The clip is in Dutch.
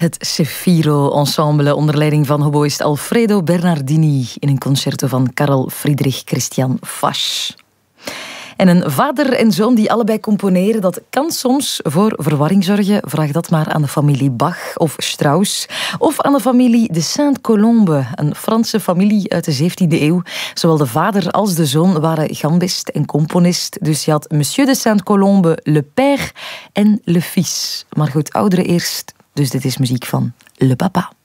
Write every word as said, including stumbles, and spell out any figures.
Het Cefiro Ensemble onder leiding van hoboïst Alfredo Bernardini in een concerto van Karl Friedrich Christian Fasch. En een vader en zoon die allebei componeren, dat kan soms voor verwarring zorgen. Vraag dat maar aan de familie Bach of Strauss. Of aan de familie de Sainte-Colombe, een Franse familie uit de zeventiende eeuw. Zowel de vader als de zoon waren gambist en componist. Dus je had Monsieur de Sainte-Colombe, le père en le fils. Maar goed, ouderen eerst. Dus dit is muziek van Le Papa.